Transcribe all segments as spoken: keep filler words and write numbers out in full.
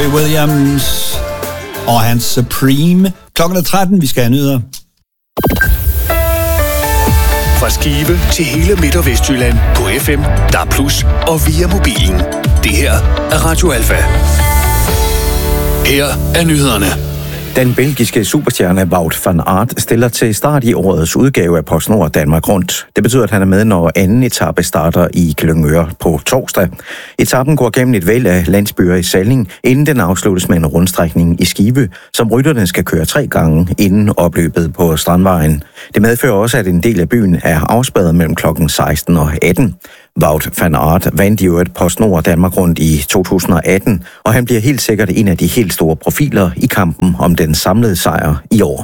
Robbie Williams og hans Supreme. Klokken er tretten, vi skal have nyheder. Fra Skive til hele Midt- og Vestjylland på F M, D A B plus og via mobilen. Det her er Radio Alfa. Her er nyhederne. Den belgiske superstjerne Wout van Aert stiller til start i årets udgave af PostNord Danmark Rundt. Det betyder, at han er med, når anden etape starter i Glyngøre på torsdag. Etappen går gennem et væld af landsbyer i Salling, inden den afsluttes med en rundstrækning i Skive, som rytterne skal køre tre gange inden opløbet på Strandvejen. Det medfører også, at en del af byen er afspærret mellem klokken seksten og atten. Wout van Aert vandt jo et PostNord Danmark Rundt i to tusind og atten, og han bliver helt sikkert en af de helt store profiler i kampen om den samlede sejr i år.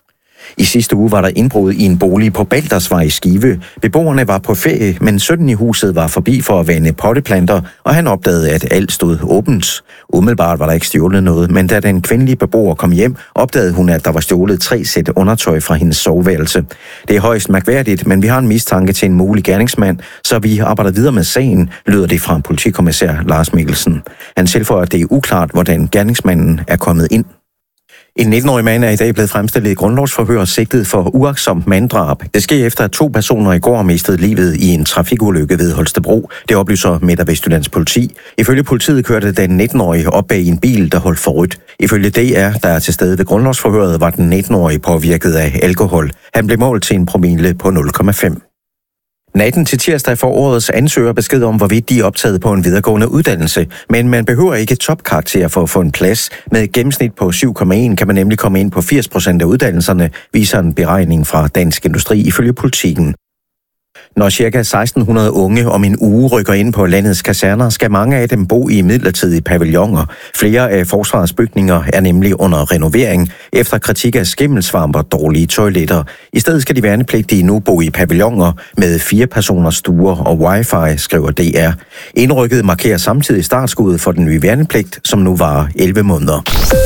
I sidste uge var der indbrud i en bolig på Baldersvej i Skive. Beboerne var på ferie, men sønnen i huset var forbi for at vande potteplanter, og han opdagede, at alt stod åbent. Umiddelbart var der ikke stjålet noget, men da den kvindelige beboer kom hjem, opdagede hun, at der var stjålet tre sæt undertøj fra hendes soveværelse. Det er højst mærkværdigt, men vi har en mistanke til en mulig gerningsmand, så vi arbejder videre med sagen, lyder det fra politikommissær Lars Mikkelsen. Han tilføjer, at det er uklart, hvordan gerningsmanden er kommet ind. En nitten-årig mand er i dag blevet fremstillet i grundlovsforhør sigtet for uagtsomt manddrab. Det sker efter, at to personer i går mistede livet i en trafikulykke ved Holstebro. Det oplyser Midt- og Vestjyllands politi. Ifølge politiet kørte den nitten-årige op bag en bil, der holdt for rødt. Ifølge D R, der er til stede ved grundlovsforhøret, var den nitten-årige påvirket af alkohol. Han blev målt til en promille på nul komma fem. Natten til tirsdag får årets ansøger besked om, hvorvidt de er optaget på en videregående uddannelse, men man behøver ikke topkarakter for at få en plads. Med et gennemsnit på syv komma en kan man nemlig komme ind på firs procent af uddannelserne, viser en beregning fra Dansk Industri ifølge Politiken. Når ca. seksten hundrede unge om en uge rykker ind på landets kaserner, skal mange af dem bo i midlertidige pavilloner. Flere af forsvarets bygninger er nemlig under renovering, efter kritik af skimmelsvamp og dårlige toiletter. I stedet skal de værnepligtige nu bo i pavilloner med fire personers stuer og wifi, skriver D R. Indrykket markerer samtidig startskuddet for den nye værnepligt, som nu varer elleve måneder.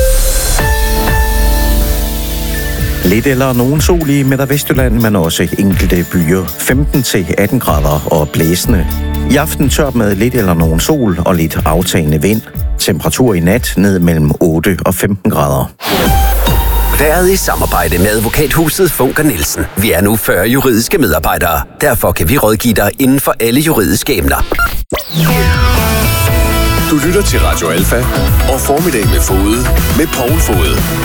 Lidt eller nogen sol i Midt- og Vestjylland, men også enkelte byer. femten til atten grader og blæsende. I aften tørt med lidt eller nogen sol og lidt aftagende vind. Temperatur i nat ned mellem otte og femten grader. Været i samarbejde med advokathuset Funker Nielsen. Vi er nu fyrre juridiske medarbejdere. Derfor kan vi rådgive dig inden for alle juridiske emner. Du lytter til Radio Alfa og Formiddag med Fode med Poul Fode.